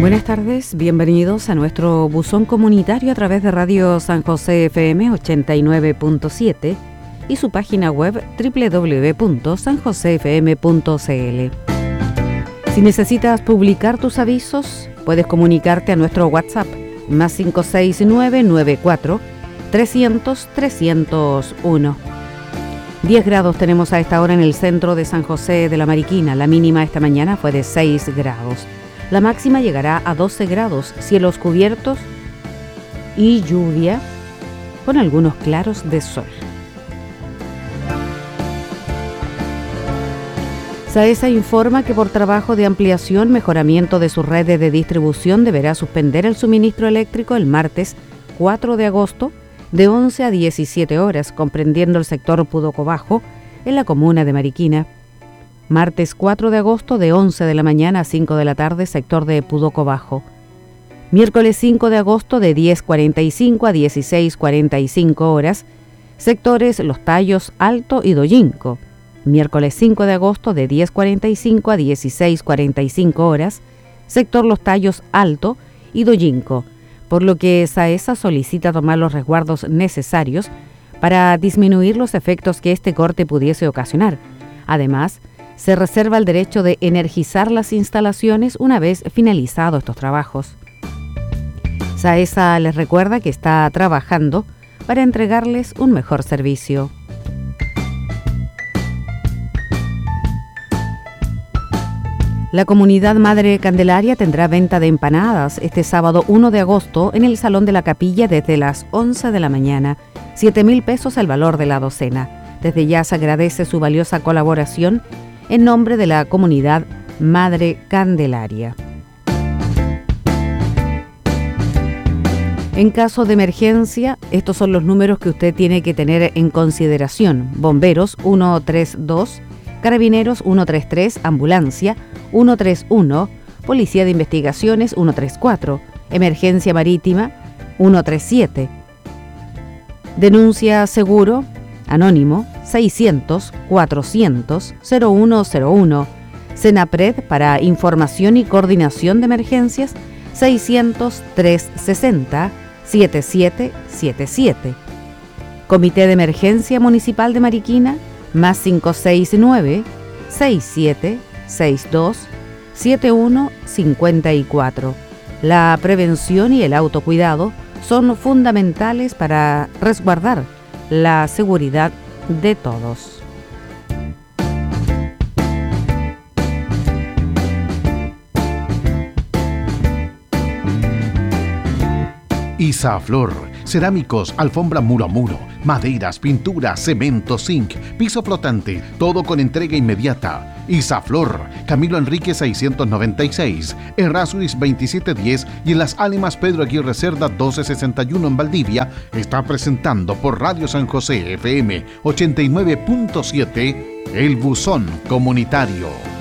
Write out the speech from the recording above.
Buenas tardes, bienvenidos a nuestro buzón comunitario a través de Radio San José FM 89.7 y su página web www.sanjosefm.cl. Si necesitas publicar tus avisos, puedes comunicarte a nuestro WhatsApp más 56994 300 301. 10 grados tenemos a esta hora en el centro de San José de la Mariquina. La mínima esta mañana fue de 6 grados. La máxima llegará a 12 grados, cielos cubiertos y lluvia con algunos claros de sol. SAESA informa que por trabajo de ampliación, mejoramiento de sus redes de distribución deberá suspender el suministro eléctrico el martes 4 de agosto de 11 a 17 horas, comprendiendo el sector Pudoco Bajo en la comuna de Mariquina. Martes 4 de agosto de 11 de la mañana a 5 de la tarde, sector de Pudoco Bajo. Miércoles 5 de agosto de 10:45 a 16:45 horas, sectores Los Tallos, Alto y Doyinco. Miércoles 5 de agosto de 10:45 a 16:45 horas, sector Los Tallos, Alto y Doyinco, por lo que SAESA solicita tomar los resguardos necesarios para disminuir los efectos que este corte pudiese ocasionar. Además, se reserva el derecho de energizar las instalaciones una vez finalizados estos trabajos. SAESA les recuerda que está trabajando para entregarles un mejor servicio. La comunidad Madre Candelaria tendrá venta de empanadas este sábado 1 de agosto en el Salón de la Capilla desde las 11 de la mañana. 7.000 pesos el valor de la docena. Desde ya se agradece su valiosa colaboración en nombre de la comunidad Madre Candelaria. En caso de emergencia, estos son los números que usted tiene que tener en consideración. Bomberos 132, Carabineros 133, Ambulancia 131, Policía de Investigaciones 134, Emergencia Marítima 137. Denuncia seguro anónimo 600-400-0101. Senapred para información y coordinación de emergencias 600-360-7777. Comité de Emergencia Municipal de Mariquina más 569-6762-7154. La prevención y el autocuidado son fundamentales para resguardar la seguridad de todos. Isaflor, cerámicos, alfombra muro a muro, maderas, pintura, cemento, zinc, piso flotante, todo con entrega inmediata. Isaflor, Camilo Enrique 696, Errázuriz 2710 y en Las Ánimas Pedro Aguirre Cerda 1261 en Valdivia, está presentando por Radio San José FM 89.7 El Buzón Comunitario.